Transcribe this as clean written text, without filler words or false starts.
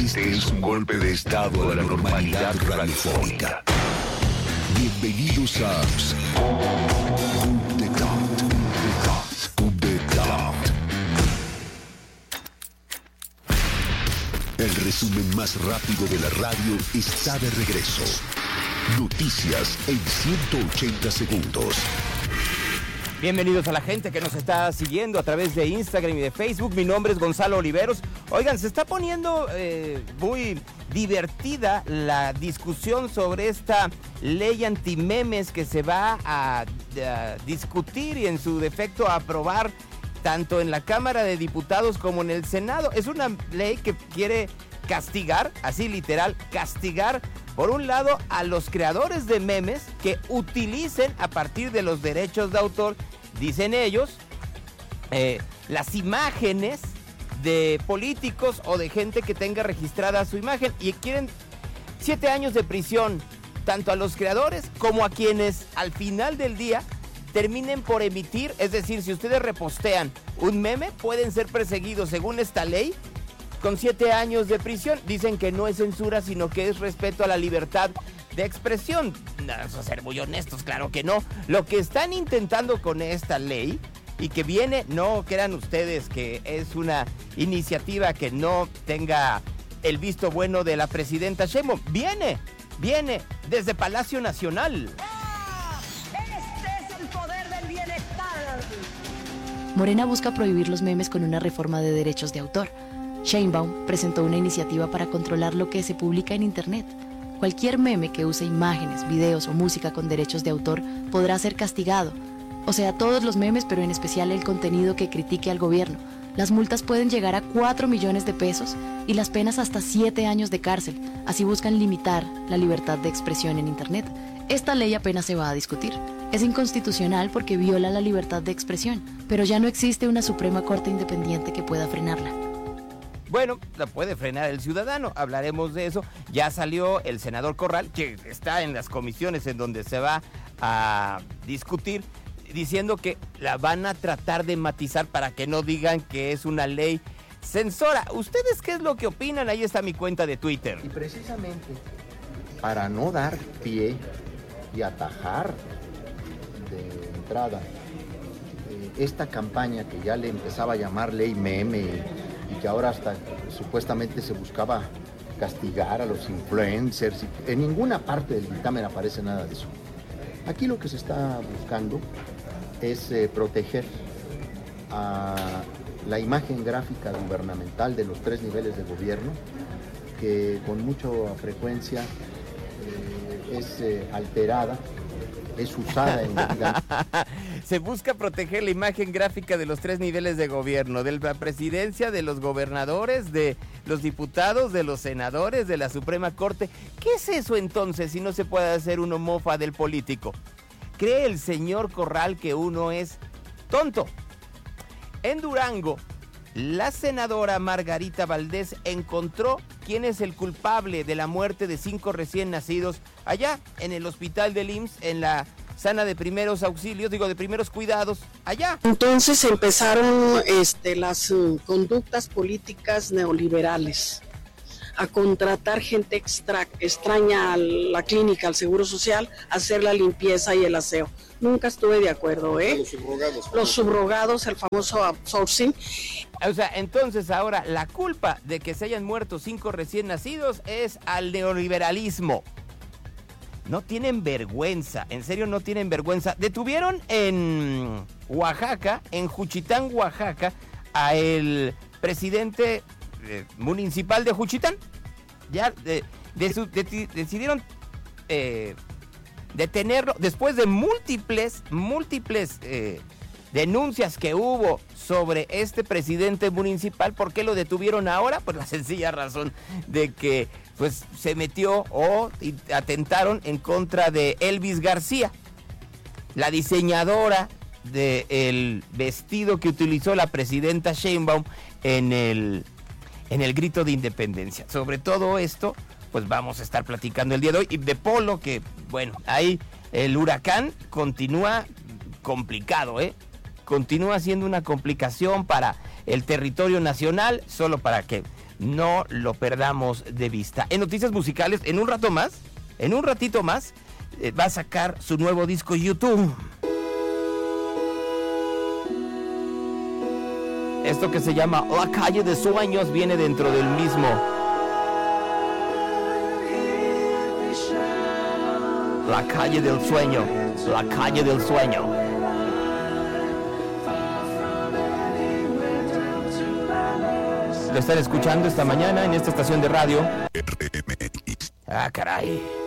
Este es un golpe de estado a la normalidad radiofónica. Bienvenidos a Coup d'État. El resumen más rápido de la radio está de regreso. Noticias en 180 segundos. Bienvenidos a la gente que nos está siguiendo a través de Instagram y de Facebook. Mi nombre es Gonzalo Oliveros. Oigan, se está poniendo muy divertida la discusión sobre esta ley antimemes que se va a discutir y en su defecto a aprobar tanto en la Cámara de Diputados como en el Senado. Es una ley que quiere castigar, así literal, castigar por un lado a los creadores de memes que utilicen a partir de los derechos de autor, dicen ellos, las imágenes de políticos o de gente que tenga registrada su imagen, y quieren 7 años de prisión tanto a los creadores como a quienes al final del día terminen por emitir. Es decir, si ustedes repostean un meme, pueden ser perseguidos según esta ley con 7 años de prisión. Dicen que no es censura, sino que es respeto a la libertad de expresión. Vamos a ser muy honestos, claro que no. Lo que están intentando con esta ley, y que viene, no crean ustedes que es una iniciativa que no tenga el visto bueno de la presidenta Sheinbaum, viene desde Palacio Nacional. Este es el poder del bienestar. Morena busca prohibir los memes con una reforma de derechos de autor. Sheinbaum presentó una iniciativa para controlar lo que se publica en Internet. Cualquier meme que use imágenes, videos o música con derechos de autor podrá ser castigado. O sea, todos los memes, pero en especial el contenido que critique al gobierno. Las multas pueden llegar a 4 millones de pesos y las penas hasta 7 años de cárcel. Así buscan limitar la libertad de expresión en Internet. Esta ley apenas se va a discutir. Es inconstitucional porque viola la libertad de expresión, pero ya no existe una Suprema Corte independiente que pueda frenarla. Bueno, la puede frenar el ciudadano, hablaremos de eso. Ya salió el senador Corral, que está en las comisiones en donde se va a discutir, diciendo que la van a tratar de matizar para que no digan que es una ley censora. ¿Ustedes qué es lo que opinan? Ahí está mi cuenta de Twitter. Y precisamente para no dar pie y atajar de entrada esta campaña que ya le empezaba a llamar ley meme y que ahora hasta supuestamente se buscaba castigar a los influencers, y en ninguna parte del dictamen aparece nada de eso. Aquí lo que se está buscando es proteger a la imagen gráfica gubernamental de los 3 niveles de gobierno, que con mucha frecuencia es alterada, es usada en Se busca proteger la imagen gráfica de los 3 niveles de gobierno, de la presidencia, de los gobernadores, de los diputados, de los senadores, de la Suprema Corte. ¿Qué es eso entonces si no se puede hacer una mofa del político? ¿Cree el señor Corral que uno es tonto? En Durango, la senadora Margarita Valdés encontró quién es el culpable de la muerte de 5 recién nacidos allá en el hospital del IMSS, en la Sana de primeros auxilios, de primeros cuidados, allá. Entonces empezaron las conductas políticas neoliberales a contratar gente extraña a la clínica, al Seguro Social, a hacer la limpieza y el aseo. Nunca estuve de acuerdo, Los subrogados, el famoso outsourcing. O sea, entonces ahora la culpa de que se hayan muerto 5 recién nacidos es al neoliberalismo. No tienen vergüenza, en serio no tienen vergüenza. Detuvieron en Oaxaca, en Juchitán, Oaxaca, a el presidente municipal de Juchitán. Ya decidieron detenerlo después de múltiples denuncias que hubo sobre este presidente municipal. ¿Por qué lo detuvieron ahora? Pues la sencilla razón de que se metió o atentaron en contra de Elvis García, la diseñadora del vestido que utilizó la presidenta Sheinbaum en el grito de independencia. Sobre todo esto, pues vamos a estar platicando el día de hoy. Y de Polo, que bueno, ahí el huracán continúa complicado, continúa siendo una complicación para el territorio nacional. Solo para que no lo perdamos de vista. En noticias musicales, en un ratito más, va a sacar su nuevo disco YouTube. Esto que se llama La Calle de Sueños viene dentro del mismo. La Calle del Sueño, La Calle del Sueño. Lo están escuchando esta mañana en esta estación de radio. Ah, caray.